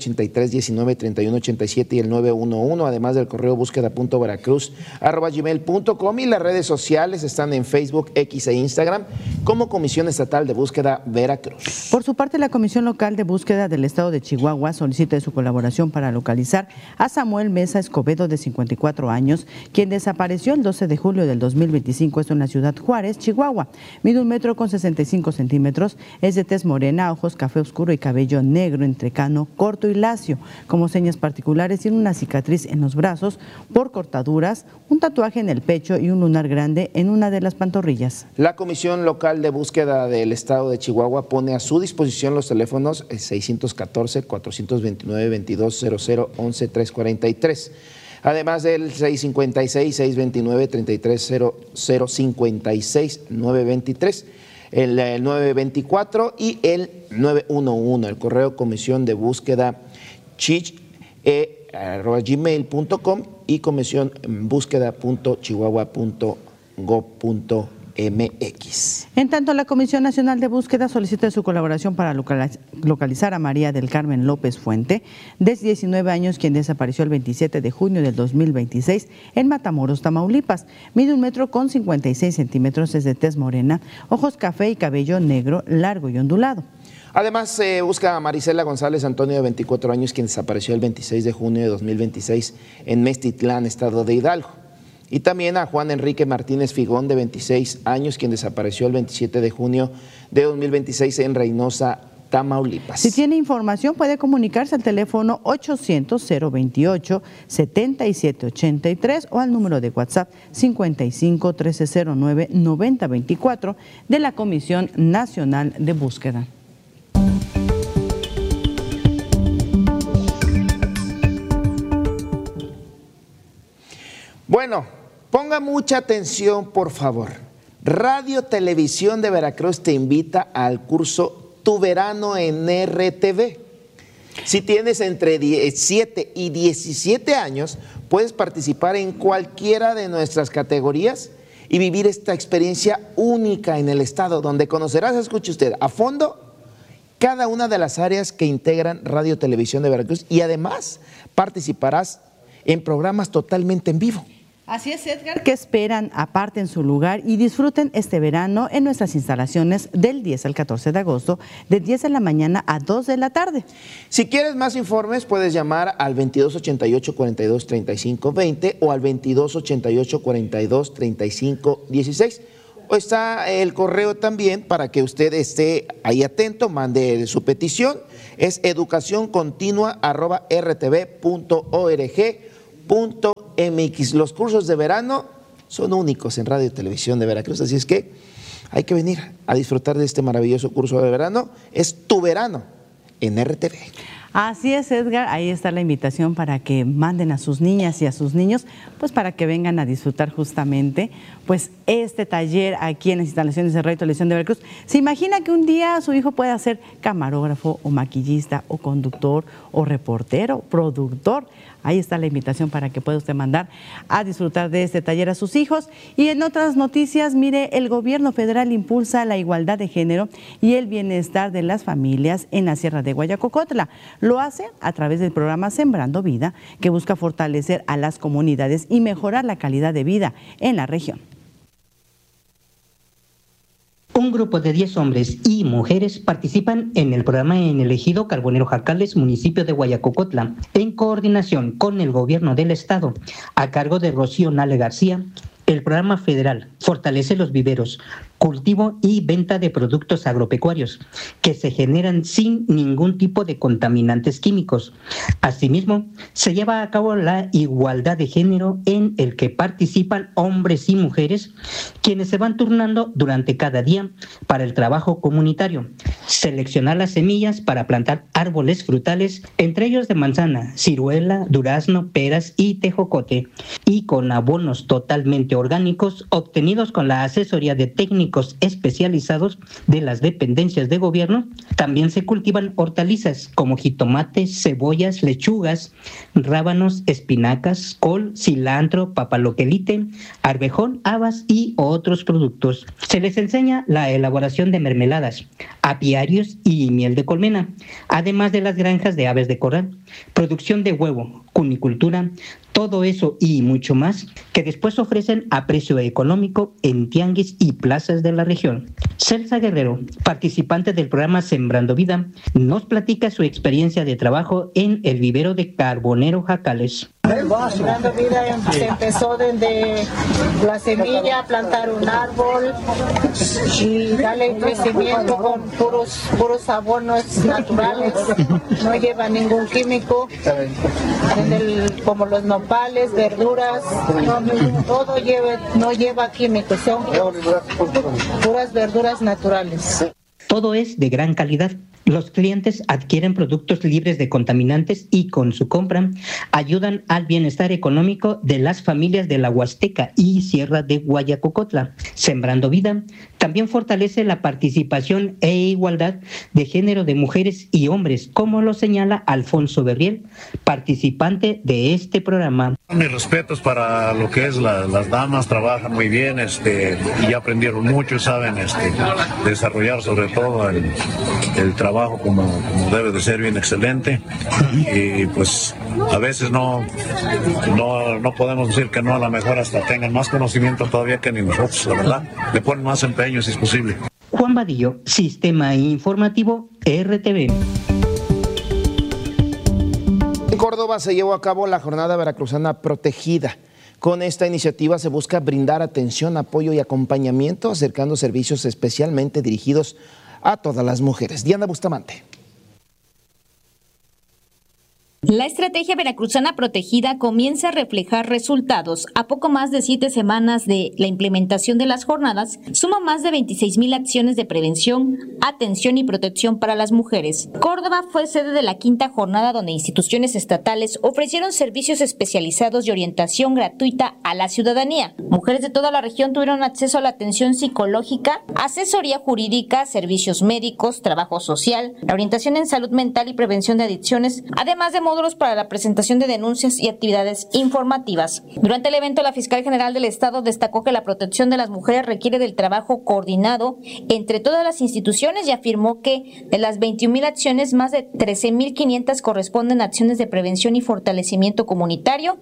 [SPEAKER 2] 2283-193187 y el 911, además del correo búsqueda.veracruz@gmail.com, y las redes sociales están en Facebook, X e Instagram como Comisión Estatal de Búsqueda Veracruz.
[SPEAKER 1] Por su parte, la Comisión Local de Búsqueda del Estado de Chihuahua solicita su colaboración para localizar a Samuel Mesa Escobedo, de 54 años, quien desapareció el 12 de julio del 2025, esto en la ciudad Juárez, Chihuahua. Mide 1 metro con 65 centímetros, es de tez morena, ojos café oscuro y cabello negro entrecano, corto y lacio. Como señas particulares, tiene una cicatriz en los brazos por cortaduras, un tatuaje en el pecho y un lunar grande en una de las pantorrillas.
[SPEAKER 2] La Comisión Local de Búsqueda del Estado de Chihuahua pone a su disposición los teléfonos 614-429-2200-11-343. Además del 656-629-330056-923, el 924 y el 911, el correo comisión de búsqueda chich@gmail.com y comisión búsqueda.chihuahua.gov.mx.
[SPEAKER 1] En tanto, la Comisión Nacional de Búsqueda solicita su colaboración para localizar a María del Carmen López Fuente, de 19 años, quien desapareció el 27 de junio del 2026 en Matamoros, Tamaulipas. Mide 1 metro con 56 centímetros, es de tez morena, ojos café y cabello negro, largo y ondulado.
[SPEAKER 2] Además, se busca a Marisela González Antonio, de 24 años, quien desapareció el 26 de junio de 2026 en Mestitlán, estado de Hidalgo. Y también a Juan Enrique Martínez Figón, de 26 años, quien desapareció el 27 de junio de 2026 en Reynosa, Tamaulipas.
[SPEAKER 1] Si tiene información, puede comunicarse al teléfono 800-028-7783 o al número de WhatsApp 55-1309-9024 de la Comisión Nacional de Búsqueda.
[SPEAKER 2] Bueno, ponga mucha atención, por favor. Radio Televisión de Veracruz te invita al curso Tu Verano en RTV. Si tienes entre 7 y 17 años, puedes participar en cualquiera de nuestras categorías y vivir esta experiencia única en el estado, donde conocerás, escuche usted, a fondo cada una de las áreas que integran Radio Televisión de Veracruz y además participarás en programas totalmente en vivo.
[SPEAKER 1] Así es, Edgar, que esperan, aparten su lugar y disfruten este verano en nuestras instalaciones del 10 al 14 de agosto, de 10 de la mañana a 2 de la tarde.
[SPEAKER 2] Si quieres más informes, puedes llamar al 2288-423520 o al 2288-423516. O está el correo también para que usted esté ahí atento, mande su petición. Es educacioncontinua@rtv.org.mx. Los cursos de verano son únicos en Radio y Televisión de Veracruz, así es que hay que venir a disfrutar de este maravilloso curso de verano. Es Tu Verano en RTV.
[SPEAKER 1] Así es, Edgar, ahí está la invitación para que manden a sus niñas y a sus niños, pues para que vengan a disfrutar justamente pues este taller aquí en las instalaciones de Radio y Televisión de Veracruz. ¿Se imagina que un día su hijo pueda ser camarógrafo o maquillista o conductor o reportero, productor? Ahí está la invitación para que pueda usted mandar a disfrutar de este taller a sus hijos. Y en otras noticias, mire, el gobierno federal impulsa la igualdad de género y el bienestar de las familias en la Sierra de Guayacocotla. Lo hace a través del programa Sembrando Vida, que busca fortalecer a las comunidades y mejorar la calidad de vida en la región.
[SPEAKER 21] Un grupo de 10 hombres y mujeres participan en el programa en el ejido Carbonero Jacales, municipio de Guayacocotla, en coordinación con el gobierno del estado, a cargo de Rocío Nale García. El programa federal fortalece los viveros, cultivo y venta de productos agropecuarios que se generan sin ningún tipo de contaminantes químicos. Asimismo, se lleva a cabo la igualdad de género en el que participan hombres y mujeres, quienes se van turnando durante cada día para el trabajo comunitario. Seleccionar las semillas para plantar árboles frutales, entre ellos de manzana, ciruela, durazno, peras y tejocote, y con abonos totalmente orgánicos obtenidos con la asesoría de técnicos especializados de las dependencias de gobierno. También se cultivan hortalizas como jitomates, cebollas, lechugas, rábanos, espinacas, col, cilantro, papaloquelite, arvejón, habas y otros productos. Se les enseña la elaboración de mermeladas, apiarios y miel de colmena, además de las granjas de aves de corral, producción de huevo, cunicultura, todo eso y mucho más que después ofrecen a precio económico en tianguis y plazas de la región. Celsa Guerrero, participante del programa Sembrando Vida, nos platica su experiencia de trabajo en el vivero de Carbonero Jacales.
[SPEAKER 22] Sembrando Vida se empezó desde la semilla, plantar un árbol y darle crecimiento con puros abonos naturales, no lleva ningún químico, como los nopales, verduras, todo no lleva químicos, son puras verduras naturales.
[SPEAKER 21] Todo es de gran calidad. Los clientes adquieren productos libres de contaminantes y con su compra ayudan al bienestar económico de las familias de la Huasteca y Sierra de Guayacocotla. Sembrando Vida también fortalece la participación e igualdad de género de mujeres y hombres, como lo señala Alfonso Berriel, participante de este programa.
[SPEAKER 23] Mis respetos para lo que es las damas, trabajan muy bien y ya aprendieron mucho, saben desarrollar sobre todo el trabajo como debe de ser, bien excelente, y pues a veces no podemos decir que no, a lo mejor hasta tengan más conocimiento todavía que ni nosotros, la verdad, le ponen más empeño si es posible.
[SPEAKER 21] Juan Vadillo, Sistema Informativo RTV.
[SPEAKER 2] En Córdoba se llevó a cabo la Jornada Veracruzana Protegida. Con esta iniciativa se busca brindar atención, apoyo y acompañamiento, acercando servicios especialmente dirigidos a todas las mujeres. Diana Bustamante.
[SPEAKER 4] La estrategia veracruzana protegida comienza a reflejar resultados. A poco más de 7 semanas de la implementación de las jornadas, suma más de 26,000 acciones de prevención, atención y protección para las mujeres. Córdoba fue sede de la 5ª jornada, donde instituciones estatales ofrecieron servicios especializados y orientación gratuita a la ciudadanía. Mujeres de toda la región tuvieron acceso a la atención psicológica, asesoría jurídica, servicios médicos, trabajo social, la orientación en salud mental y prevención de adicciones, además de módulos para la presentación de denuncias y actividades informativas. Durante el evento, la fiscal general del Estado destacó que la protección de las mujeres requiere del trabajo coordinado entre todas las instituciones y afirmó que de las 21,000 acciones, más de 13,500 corresponden a acciones de prevención y fortalecimiento comunitario,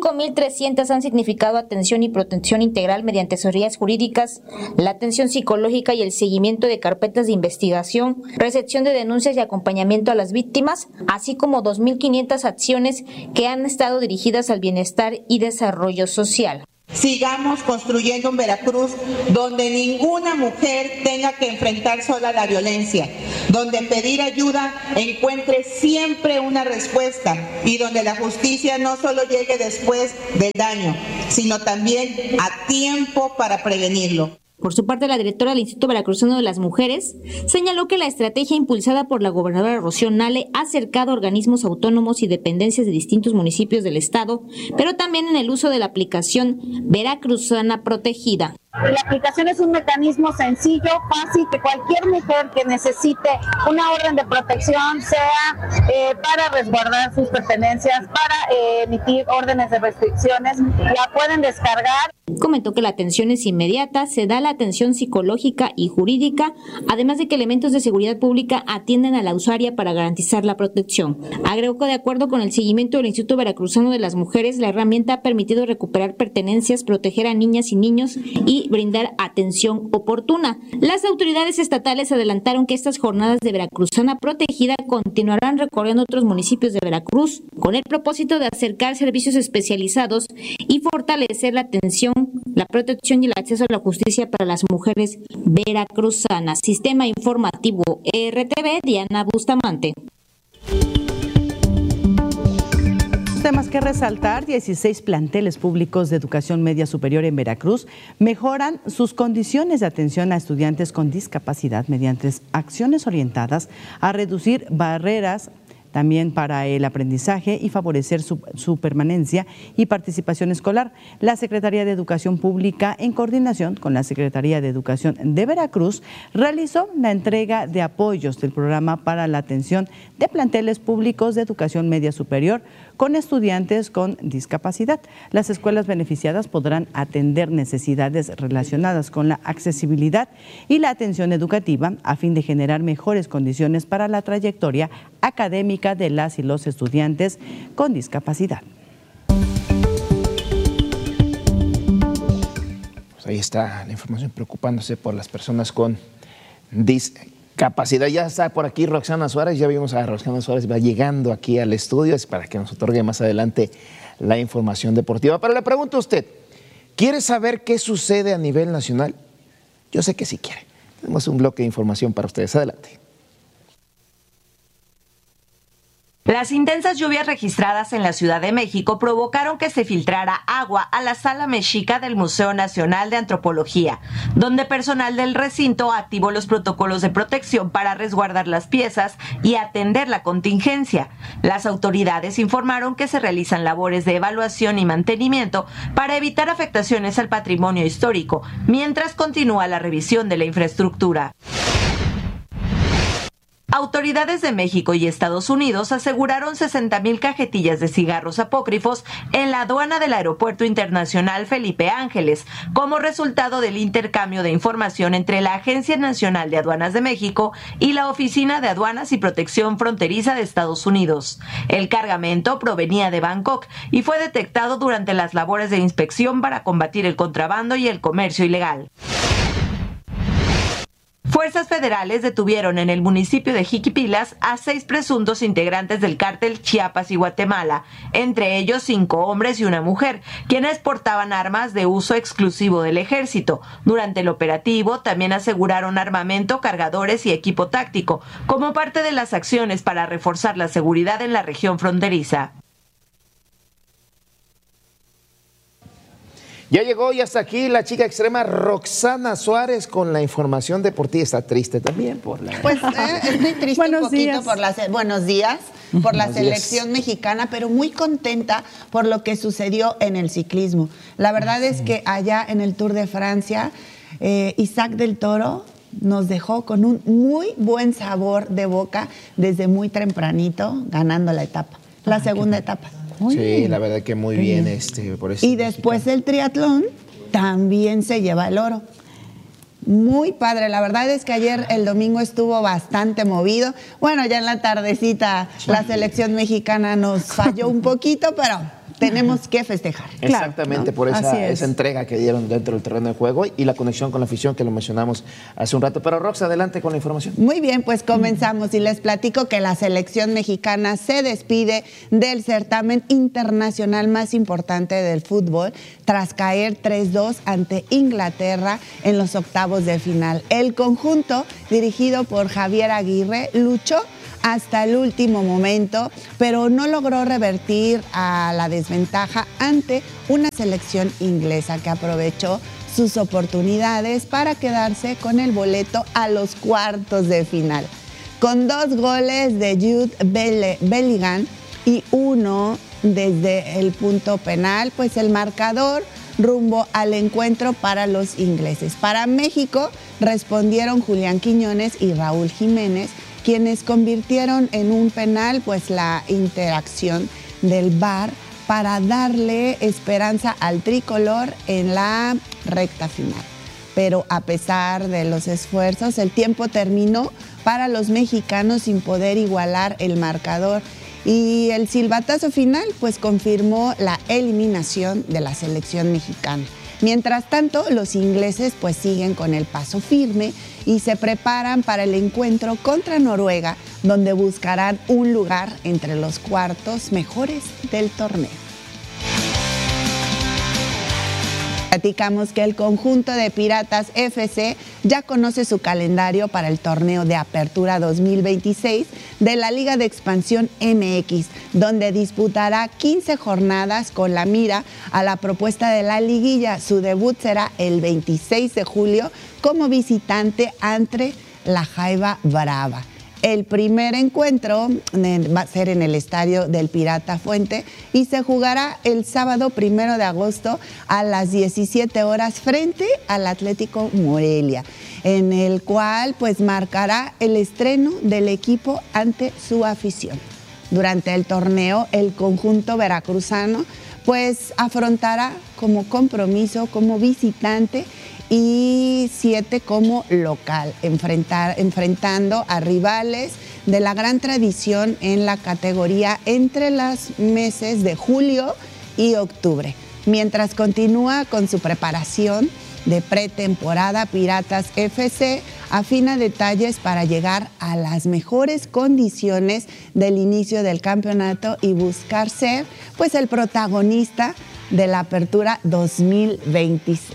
[SPEAKER 4] 5,300 han significado atención y protección integral mediante asesorías jurídicas, la atención psicológica y el seguimiento de carpetas de investigación, recepción de denuncias y acompañamiento a las víctimas, así como 2,500 acciones que han estado dirigidas al bienestar y desarrollo social.
[SPEAKER 7] Sigamos construyendo un Veracruz donde ninguna mujer tenga que enfrentar sola la violencia, donde pedir ayuda encuentre siempre una respuesta y donde la justicia no solo llegue después del daño, sino también a tiempo para prevenirlo.
[SPEAKER 4] Por su parte, la directora del Instituto Veracruzano de las Mujeres señaló que la estrategia impulsada por la gobernadora Rocío Nale ha acercado a organismos autónomos y dependencias de distintos municipios del estado, pero también en el uso de la aplicación Veracruzana Protegida.
[SPEAKER 8] La aplicación es un mecanismo sencillo, fácil, que cualquier mujer que necesite una orden de protección, sea para resguardar sus pertenencias, para emitir órdenes de restricciones, la pueden descargar.
[SPEAKER 4] Comentó que la atención es inmediata, se da la atención psicológica y jurídica, además de que elementos de seguridad pública atienden a la usuaria para garantizar la protección. Agregó que de acuerdo con el seguimiento del Instituto Veracruzano de las Mujeres, la herramienta ha permitido recuperar pertenencias, proteger a niñas y niños y brindar atención oportuna. Las autoridades estatales adelantaron que estas jornadas de Veracruzana Protegida continuarán recorriendo otros municipios de Veracruz con el propósito de acercar servicios especializados y fortalecer la atención, la protección y el acceso a la justicia para las mujeres veracruzanas. Sistema Informativo RTV, Diana Bustamante.
[SPEAKER 1] Temas que resaltar: 16 planteles públicos de educación media superior en Veracruz mejoran sus condiciones de atención a estudiantes con discapacidad mediante acciones orientadas a reducir barreras también para el aprendizaje y favorecer su permanencia y participación escolar. La Secretaría de Educación Pública, en coordinación con la Secretaría de Educación de Veracruz, realizó la entrega de apoyos del programa para la atención de planteles públicos de educación media superior con estudiantes con discapacidad. Las escuelas beneficiadas podrán atender necesidades relacionadas con la accesibilidad y la atención educativa a fin de generar mejores condiciones para la trayectoria académica de las y los estudiantes con discapacidad.
[SPEAKER 2] Pues ahí está la información, preocupándose por las personas con discapacidad. Ya está por aquí Roxana Suárez, ya vimos a Roxana Suárez, va llegando aquí al estudio, es para que nos otorgue más adelante la información deportiva. Pero le pregunto a usted, ¿quiere saber qué sucede a nivel nacional? Yo sé que sí quiere. Tenemos un bloque de información para ustedes. Adelante.
[SPEAKER 24] Las intensas lluvias registradas en la Ciudad de México provocaron que se filtrara agua a la sala mexica del Museo Nacional de Antropología, donde personal del recinto activó los protocolos de protección para resguardar las piezas y atender la contingencia. Las autoridades informaron que se realizan labores de evaluación y mantenimiento para evitar afectaciones al patrimonio histórico, mientras continúa la revisión de la infraestructura. Autoridades de México y Estados Unidos aseguraron 60,000 cajetillas de cigarros apócrifos en la aduana del Aeropuerto Internacional Felipe Ángeles, como resultado del intercambio de información entre la Agencia Nacional de Aduanas de México y la Oficina de Aduanas y Protección Fronteriza de Estados Unidos. El cargamento provenía de Bangkok y fue detectado durante las labores de inspección para combatir el contrabando y el comercio ilegal. Fuerzas federales detuvieron en el municipio de Jiquipilas a 6 presuntos integrantes del cártel Chiapas y Guatemala, entre ellos 5 hombres y una mujer, quienes portaban armas de uso exclusivo del ejército. Durante el operativo también aseguraron armamento, cargadores y equipo táctico, como parte de las acciones para reforzar la seguridad en la región fronteriza.
[SPEAKER 2] Ya llegó y hasta aquí la chica extrema Roxana Suárez con la información deportiva. Está triste también por la...
[SPEAKER 5] Pues estoy triste
[SPEAKER 1] Buenos
[SPEAKER 5] un poquito
[SPEAKER 1] días.
[SPEAKER 5] por la... Buenos días. Por la
[SPEAKER 2] Buenos días.
[SPEAKER 5] selección mexicana, pero muy contenta por lo que sucedió en el ciclismo. La verdad es que allá en el Tour de Francia, Isaac del Toro nos dejó con un muy buen sabor de boca desde muy tempranito, ganando la etapa, la segunda etapa.
[SPEAKER 2] Sí, la verdad que muy bien por eso.
[SPEAKER 5] Y después el triatlón también se lleva el oro. Muy padre, la verdad es que ayer el domingo estuvo bastante movido. Bueno, ya en la tardecita la selección mexicana nos falló un poquito, pero tenemos que festejar.
[SPEAKER 2] Exactamente,
[SPEAKER 5] Claro, ¿no?
[SPEAKER 2] por
[SPEAKER 5] Así es.
[SPEAKER 2] esa entrega que dieron dentro del terreno de juego y la conexión con la afición que lo mencionamos hace un rato. Pero Rox, adelante con la información.
[SPEAKER 5] Muy bien, pues comenzamos y les platico que la selección mexicana se despide del certamen internacional más importante del fútbol tras caer 3-2 ante Inglaterra en los octavos de final. El conjunto, dirigido por Javier Aguirre, luchó hasta el último momento, pero no logró revertir a la desventaja ante una selección inglesa que aprovechó sus oportunidades para quedarse con el boleto a los cuartos de final. Con 2 goles de Jude Bellingham y 1 desde el punto penal, pues el marcador rumbo al encuentro para los ingleses. Para México respondieron Julián Quiñones y Raúl Jiménez, quienes convirtieron en un penal pues la interacción del VAR para darle esperanza al tricolor en la recta final. Pero a pesar de los esfuerzos, el tiempo terminó para los mexicanos sin poder igualar el marcador y el silbatazo final pues confirmó la eliminación de la selección mexicana. Mientras tanto, los ingleses pues siguen con el paso firme y se preparan para el encuentro contra Noruega, donde buscarán un lugar entre los cuartos mejores del torneo. Platicamos que el conjunto de Piratas FC ya conoce su calendario para el torneo de Apertura 2026 de la Liga de Expansión MX, donde disputará 15 jornadas con la mira a la propuesta de la liguilla. Su debut será el 26 de julio como visitante ante la Jaiba Brava. El primer encuentro va a ser en el estadio del Pirata Fuente y se jugará el sábado 1 de agosto a las 17 horas frente al Atlético Morelia, en el cual pues marcará el estreno del equipo ante su afición. Durante el torneo, el conjunto veracruzano pues afrontará como compromiso como visitante y 7 como local, enfrentando a rivales de la gran tradición en la categoría entre los meses de julio y octubre. Mientras continúa con su preparación de pretemporada, Piratas FC afina detalles para llegar a las mejores condiciones del inicio del campeonato y buscar ser pues el protagonista de la Apertura 2026.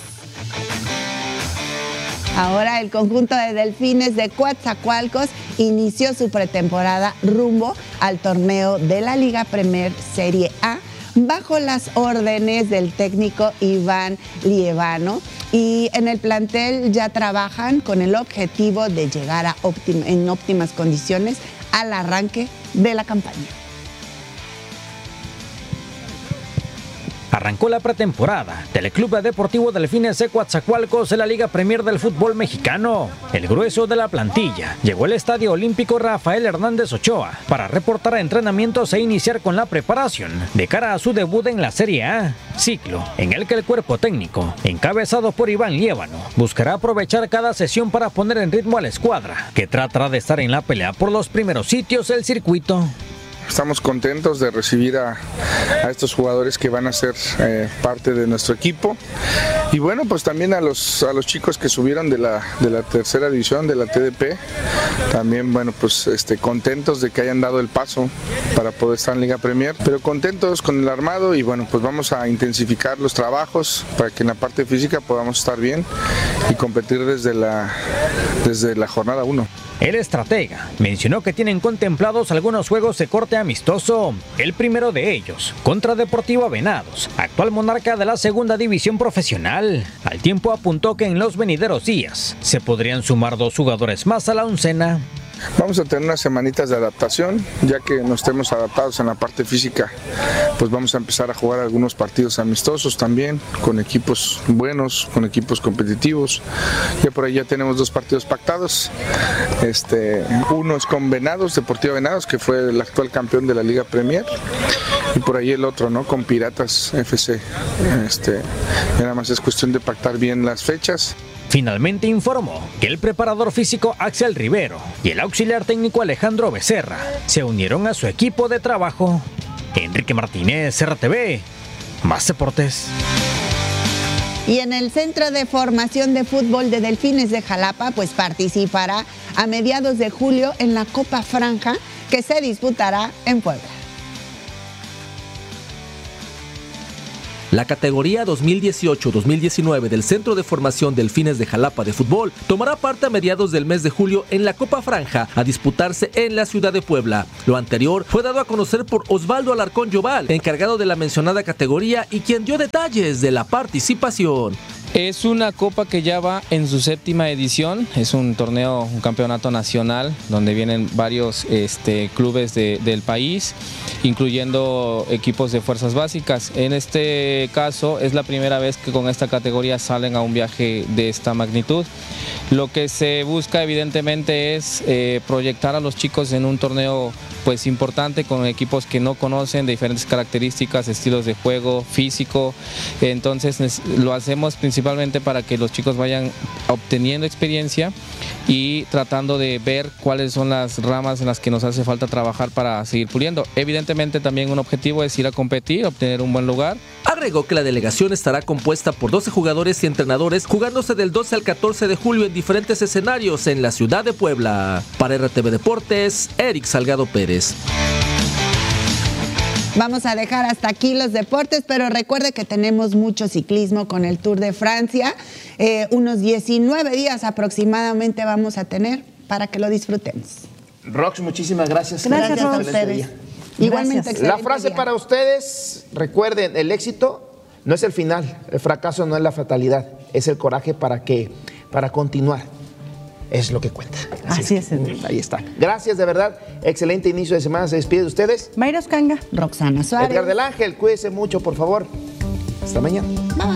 [SPEAKER 5] Ahora el conjunto de Delfines de Coatzacoalcos inició su pretemporada rumbo al torneo de la Liga Premier Serie A bajo las órdenes del técnico Iván Lievano, y en el plantel ya trabajan con el objetivo de llegar en óptimas condiciones al arranque de la campaña.
[SPEAKER 6] Arrancó la pretemporada del Club Deportivo Delfines de Coatzacoalcos en la Liga Premier del fútbol mexicano. El grueso de la plantilla llegó al Estadio Olímpico Rafael Hernández Ochoa para reportar entrenamientos e iniciar con la preparación de cara a su debut en la Serie A, ciclo en el que el cuerpo técnico, encabezado por Iván Lievano, buscará aprovechar cada sesión para poner en ritmo a la escuadra, que tratará de estar en la pelea por los primeros sitios del circuito.
[SPEAKER 9] Estamos contentos de recibir a estos jugadores que van a ser parte de nuestro equipo Y bueno, pues también a los chicos que subieron de la tercera división, de la TDP, también, bueno, pues contentos de que hayan dado el paso para poder estar en Liga Premier, pero contentos con el armado y bueno, pues vamos a intensificar los trabajos para que en la parte física podamos estar bien y competir desde la jornada 1.
[SPEAKER 6] El estratega mencionó que tienen contemplados algunos juegos de corte amistoso. El primero de ellos contra Deportivo Venados, actual monarca de la segunda división profesional. Al tiempo apuntó que en los venideros días se podrían sumar 2 jugadores más a la oncena.
[SPEAKER 9] Vamos a tener unas semanitas de adaptación, ya que nos estemos adaptados en la parte física, pues vamos a empezar a jugar algunos partidos amistosos también, con equipos buenos, con equipos competitivos. Ya por ahí ya tenemos 2 partidos pactados, uno es con Venados, Deportivo Venados, que fue el actual campeón de la Liga Premier, y por ahí el otro, ¿no? Con Piratas FC. Nada más es cuestión de pactar bien las fechas.
[SPEAKER 6] Finalmente informó que el preparador físico Axel Rivero y el auxiliar técnico Alejandro Becerra se unieron a su equipo de trabajo. Enrique Martínez, RTV, Más Deportes.
[SPEAKER 5] Y en el Centro de Formación de Fútbol de Delfines de Jalapa, pues participará a mediados de julio en la Copa Franja, que se disputará en Puebla.
[SPEAKER 3] La categoría 2018-2019 del Centro de Formación Delfines de Jalapa de Fútbol tomará parte a mediados del mes de julio en la Copa Franja a disputarse en la ciudad de Puebla. Lo anterior fue dado a conocer por Osvaldo Alarcón Yoval, encargado de la mencionada categoría y quien dio detalles de la participación.
[SPEAKER 10] Es una copa que ya va en su 7ª edición, es un torneo, un campeonato nacional donde vienen varios clubes del país, incluyendo equipos de fuerzas básicas. En este caso es la primera vez que con esta categoría salen a un viaje de esta magnitud. Lo que se busca evidentemente es proyectar a los chicos en un torneo pues importante con equipos que no conocen, de diferentes características, estilos de juego, físico. Entonces lo hacemos principalmente para que los chicos vayan obteniendo experiencia y tratando de ver cuáles son las ramas en las que nos hace falta trabajar para seguir puliendo. Evidentemente también un objetivo es ir a competir, obtener un buen lugar.
[SPEAKER 3] Agregó que la delegación estará compuesta por 12 jugadores y entrenadores, jugándose del 12 al 14 de julio en diferentes escenarios en la ciudad de Puebla. Para RTV Deportes, Eric Salgado Pérez.
[SPEAKER 5] Vamos a dejar hasta aquí los deportes, pero recuerde que tenemos mucho ciclismo con el Tour de Francia. Unos 19 días aproximadamente vamos a tener para que lo disfrutemos.
[SPEAKER 2] Rox, muchísimas gracias.
[SPEAKER 5] Gracias a ustedes. Igualmente, excelente
[SPEAKER 2] la frase
[SPEAKER 5] día
[SPEAKER 2] para ustedes, recuerden, el éxito no es el final, el fracaso no es la fatalidad, es el coraje para continuar. Es lo que cuenta.
[SPEAKER 1] Así es, Enrique.
[SPEAKER 2] Ahí está. Gracias, de verdad. Excelente inicio de semana. Se despide de ustedes
[SPEAKER 1] Mayra Oscanga,
[SPEAKER 5] Roxana Suárez,
[SPEAKER 2] Edgar del Ángel. Cuídese mucho, por favor. Hasta mañana. Bye.